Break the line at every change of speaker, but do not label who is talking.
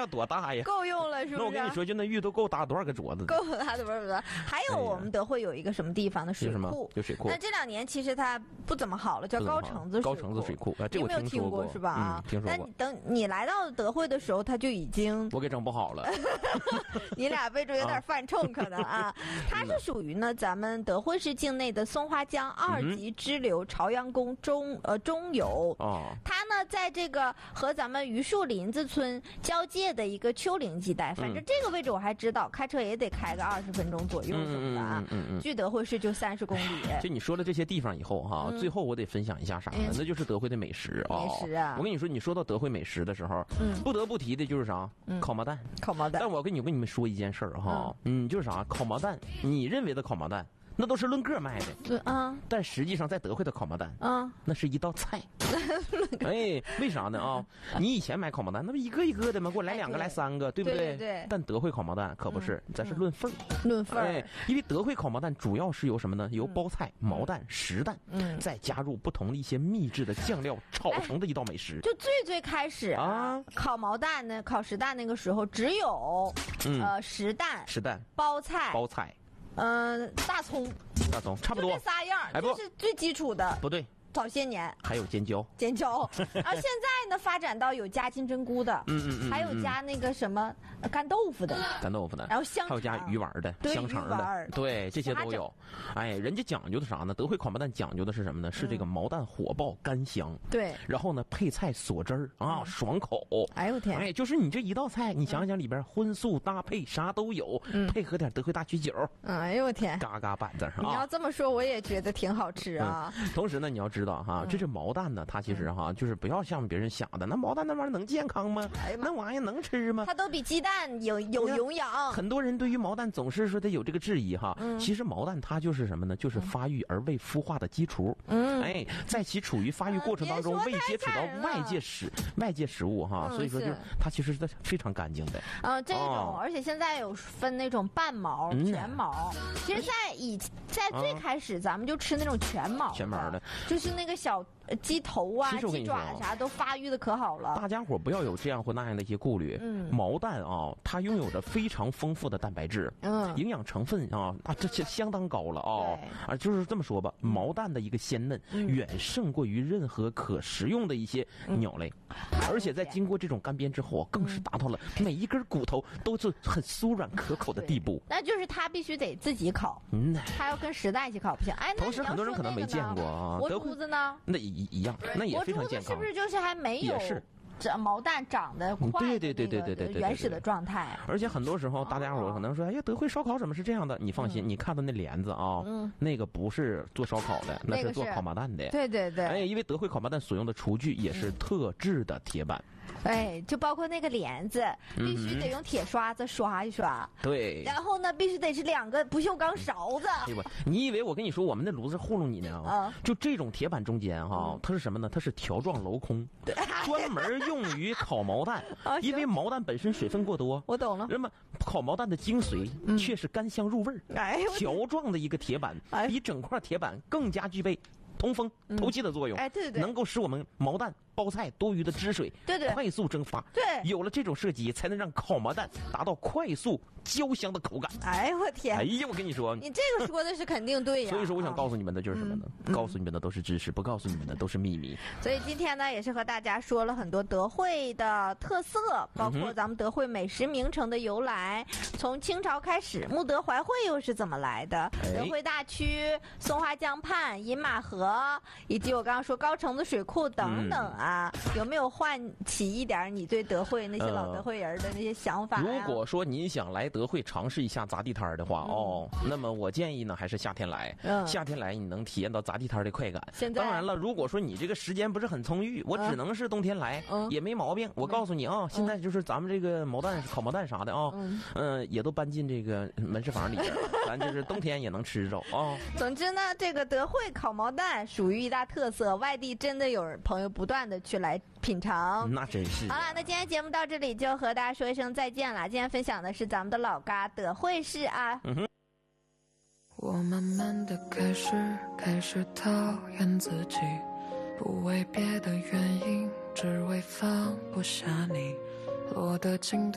多大呀？
够用了，是不是？
那我跟你说，就那玉都够搭多少个镯子？
够大的不是？还有我们德惠有一个什么地方的水库？
有水库。
那这2年其实它不怎么好了，叫高城子
水库。这
我没有听过是吧？啊，
听说过。
那等你来到德惠的时候，它就已经
我给整不好了。
你俩位置有点犯冲，可能啊。它是属于呢咱们德惠市境内的松花江2级支流朝阳宫中游。哦。它呢在这个和咱们榆树林子村交界的一个丘陵地带，反正这个位置我还知道，开车也得开个20分钟左右什么的啊。距德惠市就30公里。
就你说了这些地方以后哈，最后我得分享一下啥呢？那就是德惠的美食啊。
美食啊！
我跟你说，你说到德惠美食的时候，不得不提的就是啥？烤毛蛋。
烤毛蛋。
但我跟你们说一件事儿哈，就是啥？烤毛蛋，你认为的烤毛蛋，那都是论个卖的。
对啊。
但实际上，在德惠的烤毛蛋那是一道菜。哎，为啥呢啊？你以前买烤毛蛋，那不一个一个的吗？给我来2个，来3个，对不对？
对。
但德惠烤毛蛋可不是，咱是论份儿。
论份儿。
哎，因为德惠烤毛蛋主要是由什么呢？由包菜、毛蛋、实蛋，再加入不同的一些秘制的酱料炒成的一道美食。
就最开始啊，烤毛蛋呢，烤实蛋那个时候只有实蛋、包菜、大葱
差不多
就这3样，这是最基础的。
不对。
早些年
还有尖椒，
然后现在呢发展到有加金针菇的，还有加那个什么干豆腐的，然后香肠，
还有加鱼丸的、香肠的，对，这些都有。哎，人家讲究的啥呢？德惠烤毛蛋讲究的是什么呢？是这个毛蛋火爆干香，
对，
然后呢配菜锁汁儿啊，爽口。
哎呦天！
哎，就是你这一道菜，你想想里边荤素搭配啥都有，配合点德惠大曲酒，
哎呦我天，
嘎嘎板子啊！
你要这么说，我也觉得挺好吃啊。
同时呢，你要知道哈，这是毛蛋呢，它其实哈就是不要像别人想的，那毛蛋那玩意儿能健康吗？那玩意儿能吃吗？
它都比鸡蛋有营养。
很多人对于毛蛋总是说它有这个质疑哈，其实毛蛋它就是什么呢？就是发育而未孵化的基础。哎，在其处于发育过程当中，未接触到外界食物哈，所以说就它其实是非常干净的。
这种而且现在有分那种半毛、全毛。其实在最开始咱们就吃那种全毛
的，
就是那个小鸡头啊、鸡爪啥都发育的可好了。
大家伙不要有这样或那样的一些顾虑。毛蛋啊，它拥有着非常丰富的蛋白质，营养成分这相当高了啊。就是这么说吧，毛蛋的一个鲜嫩远胜过于任何可食用的一些鸟类，而且在经过这种干煸之后，更是达到了每一根骨头都是很酥软可口的地步。
那就是它必须得自己烤，它要跟实蛋一起烤不行。哎，
同时很多人可能没见过啊，
活珠子呢？
那一样，那也非常健康。
是不是就是还没有？
也是。
这毛蛋长得快，
对，
原始的状态。
而且很多时候，大家伙可能说：“哎呀，德惠烧烤怎么是这样的？”你放心，你看到那帘子啊，那个不是做烧烤的，那是做烤毛蛋的。
对。
哎，因为德惠烤毛蛋所用的厨具也是特制的铁板。
哎，就包括那个帘子，必须得用铁刷子刷一刷。
对。
然后呢，必须得是2个不锈钢勺子。
你以为我跟你说我们那炉子糊弄你呢？就这种铁板中间哈，它是什么呢？它是条状镂空，专门用于烤毛蛋。因为毛蛋本身水分过多。
我懂了。
那么烤毛蛋的精髓却是干香入味儿。条状的一个铁板比整块铁板更加具备通风透气的作用。
对，
能够使我们毛蛋包菜多余的汁水快速蒸发。
对，
有了这种设计，才能让烤毛蛋达到快速焦香的口感。
哎我天！
哎呀，我跟你说，
你这个说的是肯定对呀。
所以说，我想告诉你们的就是什么呢？告诉你们的都是知识，不告诉你们的都是秘密。
所以今天呢，也是和大家说了很多德惠的特色，包括咱们德惠美食名城的由来，从清朝开始，慕德怀惠又是怎么来的？德惠大曲、松花江畔、饮马河，以及我刚刚说高城子水库等等啊，有没有唤起一点你对德惠那些老德惠人的那些想法？
如果说您想来德惠尝试一下砸地摊的话，那么我建议呢还是夏天来。夏天来你能体验到砸地摊的快感。当然了，如果说你这个时间不是很充裕，我只能是冬天来，也没毛病。我告诉你啊，现在就是咱们这个毛蛋、烤毛蛋啥的啊，也都搬进这个门市房里边，咱就是冬天也能吃着啊。
总之呢，这个德惠烤毛蛋属于一大特色，外地真的有朋友不断的去来品尝。
那真是。
好了，那今天节目到这里就和大家说一声再见了。今天分享的是咱们的老嘎德惠市啊。
我慢慢的开始讨厌自己，不为别的原因，只为放不下你。落得尽头